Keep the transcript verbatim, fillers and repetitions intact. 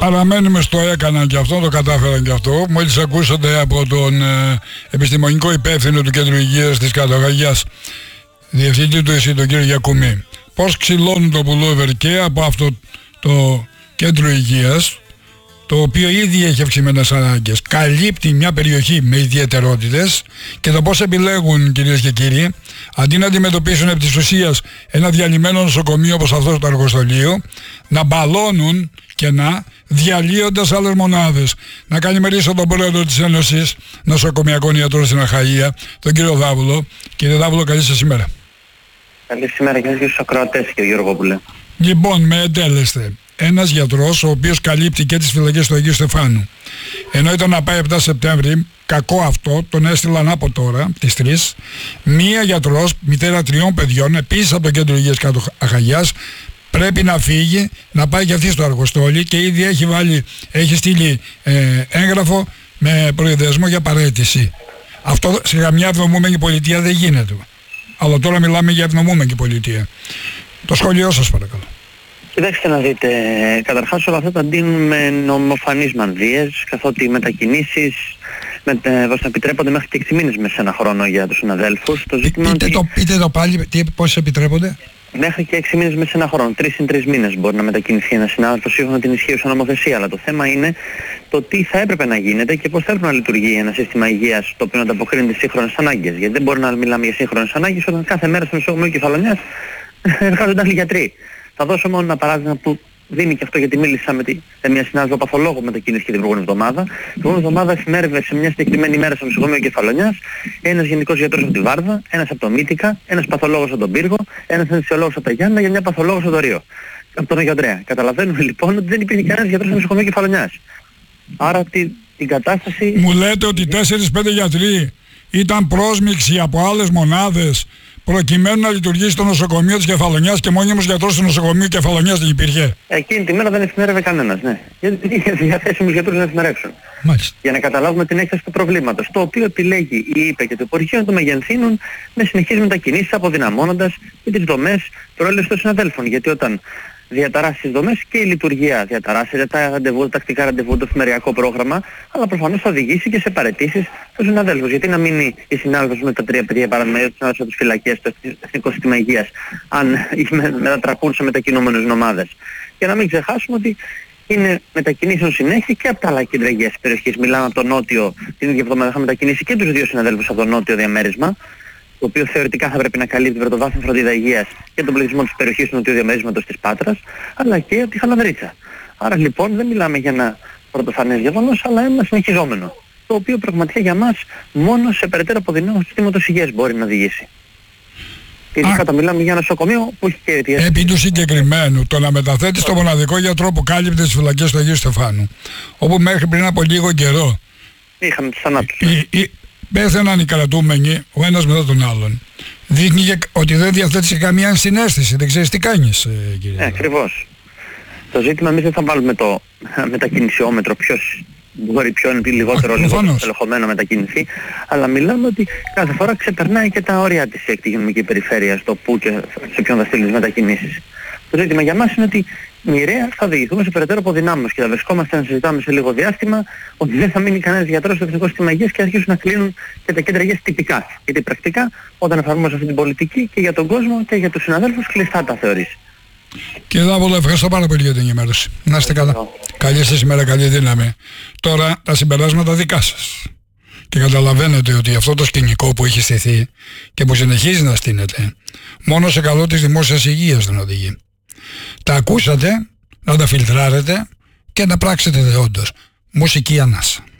Παραμένουμε στο έκαναν και αυτό, το κατάφεραν και αυτό. Μόλις ακούσατε από τον ε, επιστημονικό υπεύθυνο του Κέντρου Υγείας της Καταγαγιάς, διευθυντή του ΕΣΥ, τον κύριο Γιακουμή, πώς ξυλώνουν το pullover και από αυτό το Κέντρο Υγείας, το οποίο ήδη έχει αυξημένες ανάγκες, καλύπτει μια περιοχή με ιδιαιτερότητες, και το πώς επιλέγουν, κυρίες και κύριοι, αντί να αντιμετωπίσουν επί της ουσίας ένα διαλυμένο νοσοκομείο όπως αυτό το αργοστολείο, να μπαλώνουν και να διαλύοντας άλλες μονάδες. Να καλημερίσω τον πρόεδρο της Ένωσης Νοσοκομιακών Ιατρών στην Αχαΐα, τον κύριο Δάβουλο. Κύριε Δάβουλο, καλή σας ημέρα. Καλή σήμερα και στους ακροατές, κύριε Γιώργοπουλε. Λοιπόν, με εντέλεστε. Ένας γιατρός ο οποίος καλύπτει και τις φυλακές του Αγίου Στεφάνου, ενώ ήταν να πάει επτά Σεπτέμβρη, κακό αυτό, τον έστειλαν από τώρα, τις τρεις. Μία γιατρός, μητέρα τριών παιδιών, επίσης από το Κέντρο Υγείας κάτω Αχαγιάς, πρέπει να φύγει, να πάει και αυτή στο Αργοστόλι, και ήδη έχει, βάλει, έχει στείλει ε, έγγραφο με προειδεσμό για παραίτηση. Αυτό σε καμιά ευδομούμενη πολιτεία δεν γίνεται. Αλλά τώρα μιλάμε για ευδομούμενη πολιτεία. Το σχόλιο σας παρακαλώ. Κοιτάξτε να δείτε, καταρχάς όλα αυτά τα ντύνουν με νομοφανείς μανδύες, καθότι οι μετακινήσεις με, ε, επιτρέπονται μέχρι και έξι μήνες μέσα σε ένα χρόνο για τους συναδέλφους. Το ζήτημα πείτε, ότι... το, πείτε το πάλι, τι, πώς επιτρέπονται. Μέχρι και έξι μήνες μέσα σε ένα χρόνο. Τρεις συν τρεις μήνες μπορεί να μετακινηθεί ένας συνάδελφος σύμφωνα με την ισχύουσα νομοθεσία. Αλλά το θέμα είναι το τι θα έπρεπε να γίνεται και πώς θα έπρεπε να λειτουργεί ένα σύστημα υγείας το οποίο να ανταποκρίνει τις σύγχρονες ανάγκες. Γιατί δεν μπορεί να μιλάμε για σύγχρονες ανάγκες όταν κάθε μέρα στο νοσοκομείο Κεφαλονιάς εργάζονται άλλοι γιατροί. Θα δώσω μόνο ένα παράδειγμα που δίνει και αυτό, γιατί μίλησα με, τη, με μια συνάδελφο παθολόγο μετακίνηση και την προηγούμενη εβδομάδα. Την προηγούμενη εβδομάδα εφημέρευε σε μια συγκεκριμένη ημέρα στο νοσοκομείο Κεφαλονιάς ένας γενικός γιατρός από τη Βάρδα, ένας από το Μύτικα, ένας παθολόγος από τον Πύργο, ένας αναισθησιολόγος από τα Γιάννα και μια παθολόγος από το Ρίο. Από τον Αγιοντρέα. Καταλαβαίνουμε λοιπόν ότι δεν υπήρχε κανένας γιατρός στο νοσοκομείο Κεφαλονιάς. Άρα τη, την κατάσταση... Μου λέτε ότι τέσσερις πέντε γιατροί ήταν πρόσμιξοι από άλλες μονάδες προκειμένου να λειτουργήσει το νοσοκομείο της Κεφαλονιάς, και μόνιμος γιατρός του νοσοκομείου Κεφαλονιάς δεν υπήρχε. Εκείνη τη μέρα δεν εφημέρευε κανένας, ναι. Γιατί δεν είχε διαθέσιμους γιατρούς να εφημερεύσουν. Μάλιστα. Για να καταλάβουμε την έκταση του προβλήματος, το οποίο επιλέγει η ΥΠΕ και το Υπουργείο να το μεγενθύνουν με συνεχείς μετακινήσεις, αποδυναμώνοντας και τις δομές προέλευσης των συναδέλφων. Γιατί όταν διαταράσσει τις δομές και η λειτουργία διαταράσσεται, τα ραντεβού, τα τακτικά ραντεβού, το εφημεριακό πρόγραμμα, αλλά προφανώς θα οδηγήσει και σε παραιτήσεις στους συναδέλφους. Γιατί να μείνει η συνάδελφος με τα τρία παιδιά παραδείγματος από τις φυλακές, το Εθνικό Σύστημα Υγείας, αν μετατραπούν σε μετακινούμενες ομάδες. Και να μην ξεχάσουμε ότι είναι μετακινήσεων συνέχεια και από τα άλλα κέντρα υγείας περιοχής. Μιλάμε από το νότιο, την ίδια εβδομάδα είχαμε μετακινήσει και τους δύο συναδέλφους από το νότιο διαμέρισμα, το οποίο θεωρητικά θα πρέπει να καλύπτει βρετοβάθμια φροντίδα υγείας και τον πληθυσμό της περιοχής του νοτιού διαμερίσματος της Πάτρας, αλλά και από τη Χαλανδρίτσα. Άρα λοιπόν δεν μιλάμε για ένα πρωτοφανές γεγονός, αλλά ένα συνεχιζόμενο, το οποίο πραγματικά για μας μόνο σε περαιτέρω αποδυνάμωση του συστήματος υγείας μπορεί να οδηγήσει. Και ειδικά το μιλάμε για ένα νοσοκομείο που έχει και αιτίες. Επί του συγκεκριμένου, το να μεταθέτεις το μοναδικό γιατρό που κάλυπτε τις φυλακές του Αγίου Στεφάνου, όπου μέχρι πριν από λίγο καιρό είχαμε τους θανάτους. Πέθαναν οι κρατούμενοι ο ένας μετά τον άλλον. Δείχνει ότι δεν διαθέτει καμία συναίσθηση, δεν ξέρεις τι κάνεις, κύριε. Ε, ακριβώς. Το ζήτημα εμείς δεν θα βάλουμε το μετακινησιόμετρο, ποιος μπορεί πιο είναι λιγότερο λιγότερο ελεγχομένο μετακινηθεί, αλλά μιλάμε ότι κάθε φορά ξεπερνάει και τα όρια της έκτη υγειονομική περιφέρεια, στο που και σε ποιον θα στείλει τις μετακινήσεις. Το ζήτημα για μας είναι ότι μοιραία θα οδηγηθούμε σε περαιτέρω αποδυνάμωση και θα βρισκόμαστε να συζητάμε σε λίγο διάστημα ότι δεν θα μείνει κανένας γιατρός στο Εθνικό Σύστημα Υγείας και θα αρχίσουν να κλείνουν και τα κέντρα υγείας τυπικά. Γιατί πρακτικά όταν εφαρμόζουμε αυτή την πολιτική και για τον κόσμο και για τους συναδέλφους κλειστά τα θεωρείς. Κύριε Δάβολο, ευχαριστώ πάρα πολύ για την ενημέρωση. Να είστε καλά. Καλή σας ημέρα, καλή δύναμη. Τώρα τα συμπεράσματα δικά σας. Και καταλαβαίνετε ότι αυτό το σκηνικό που έχει στηθεί και που συνεχίζει να στείνεται, μόνο σε καλό της δημόσιας υγείας δεν οδηγεί. Τα ακούσατε, να τα φιλτράρετε και να πράξετε δεόντως. Μουσική ανάσα.